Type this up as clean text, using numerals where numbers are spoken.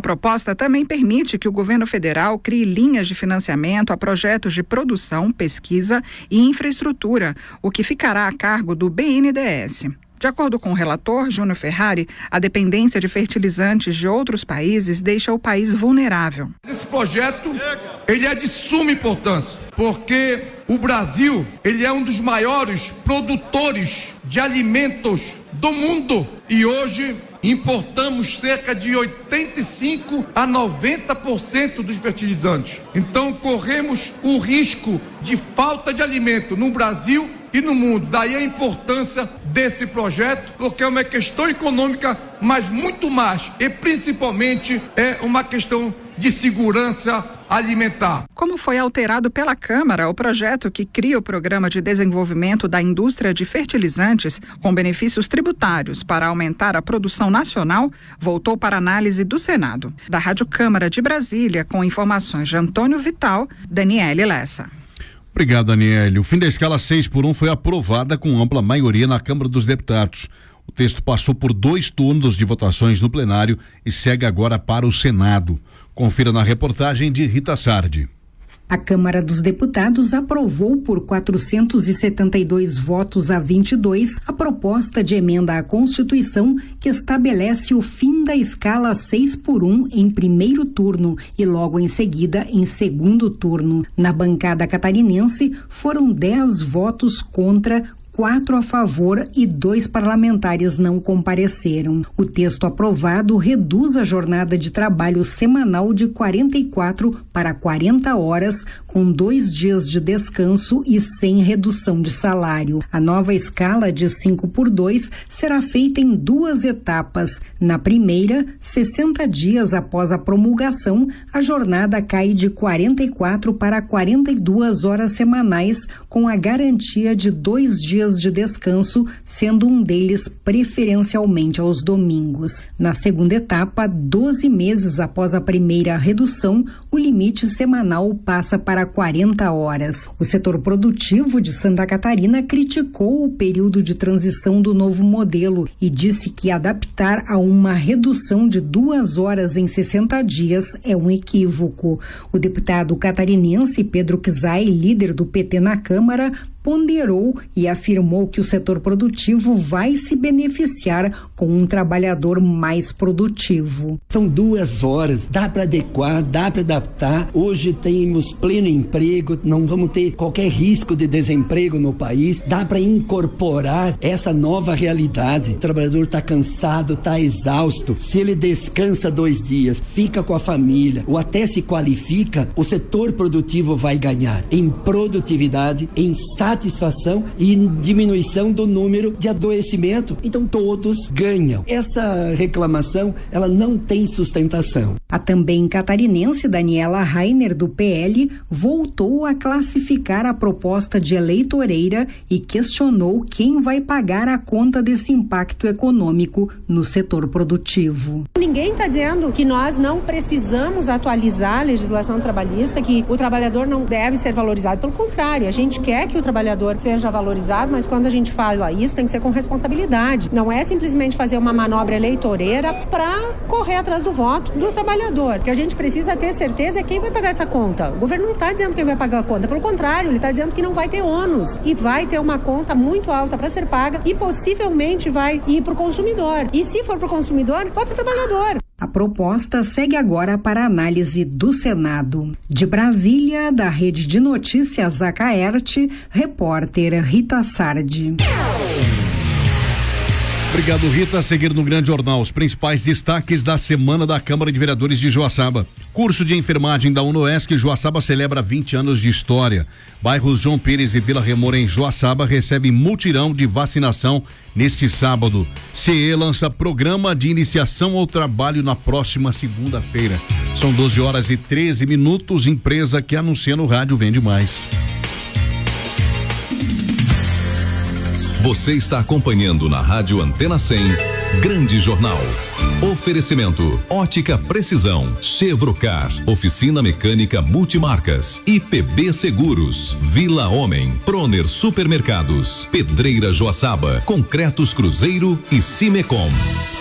proposta também permite que o governo federal crie linhas de financiamento a projetos de produção, pesquisa e infraestrutura, o que ficará a cargo do BNDES. De acordo com o relator, Júnior Ferrari, a dependência de fertilizantes de outros países deixa o país vulnerável. Esse projeto, ele é de suma importância, porque o Brasil, ele é um dos maiores produtores de alimentos do mundo e hoje importamos cerca de 85 a 90% dos fertilizantes. Então corremos o risco de falta de alimento no Brasil e no mundo. Daí a importância desse projeto, porque é uma questão econômica, mas muito mais e principalmente é uma questão de segurança alimentar. Como foi alterado pela Câmara, o projeto que cria o Programa de Desenvolvimento da Indústria de Fertilizantes com benefícios tributários para aumentar a produção nacional, voltou para análise do Senado. Da Rádio Câmara de Brasília, com informações de Antônio Vital, Daniele Lessa. Obrigado, Daniele. O fim da escala 6x1 foi aprovada com ampla maioria na Câmara dos Deputados. O texto passou por 2 turnos de votações no plenário e segue agora para o Senado. Confira na reportagem de Rita Sardi. A Câmara dos Deputados aprovou por 472 votos a 22 a proposta de emenda à Constituição que estabelece o fim da escala 6x1 em primeiro turno e logo em seguida em segundo turno. Na bancada catarinense foram 10 votos contra, 4 a favor e 2 parlamentares não compareceram. O texto aprovado reduz a jornada de trabalho semanal de 44 para 40 horas, com 2 dias de descanso e sem redução de salário. A nova escala de 5x2 será feita em 2 etapas. Na primeira, 60 dias após a promulgação, a jornada cai de 44 para 42 horas semanais, com a garantia de 2 dias de descanso, sendo um deles preferencialmente aos domingos. Na segunda etapa, 12 meses após a primeira redução, o limite semanal passa para 40 horas. O setor produtivo de Santa Catarina criticou o período de transição do novo modelo e disse que adaptar a uma redução de 2 horas em 60 dias é um equívoco. O deputado catarinense Pedro Kizai, líder do PT na Câmara, ponderou e afirmou que o setor produtivo vai se beneficiar com um trabalhador mais produtivo. São 2 horas, dá para adequar, dá para adaptar. Hoje temos pleno emprego, não vamos ter qualquer risco de desemprego no país, dá para incorporar essa nova realidade. O trabalhador está cansado, está exausto. Se ele descansa 2 dias, fica com a família ou até se qualifica, o setor produtivo vai ganhar em produtividade, em satisfação e diminuição do número de adoecimento. Então todos ganham. Essa reclamação, ela não tem sustentação. A também catarinense Daniela Rainer, do PL, voltou a classificar a proposta de eleitoreira e questionou quem vai pagar a conta desse impacto econômico no setor produtivo. Ninguém está dizendo que nós não precisamos atualizar a legislação trabalhista, que o trabalhador não deve ser valorizado. Pelo contrário, a gente quer que o trabalhador seja valorizado, mas quando a gente fala isso, tem que ser com responsabilidade. Não é simplesmente fazer uma manobra eleitoreira para correr atrás do voto do trabalhador. O que a gente precisa ter certeza é quem vai pagar essa conta. O governo não está dizendo quem vai pagar a conta, pelo contrário, ele está dizendo que não vai ter ônus e vai ter uma conta muito alta para ser paga e possivelmente vai ir para o consumidor. E se for para o consumidor, vai para o trabalhador. A proposta segue agora para análise do Senado. De Brasília, da Rede de Notícias Acaerte, repórter Rita Sardi. Obrigado, Rita. A seguir no Grande Jornal, os principais destaques da semana da Câmara de Vereadores de Joaçaba. Curso de enfermagem da UNOESC Joaçaba celebra 20 anos de história. Bairros João Pires e Vila Remor em Joaçaba recebem mutirão de vacinação neste sábado. CE lança programa de iniciação ao trabalho na próxima segunda-feira. São 12 horas e 13 minutos. Empresa que anuncia no rádio vende mais. Você está acompanhando na Rádio Antena 100, Grande Jornal. Oferecimento, Ótica Precisão, Chevrocar, Oficina Mecânica Multimarcas, IPB Seguros, Vila Homem, Proner Supermercados, Pedreira Joaçaba, Concretos Cruzeiro e Cimecom.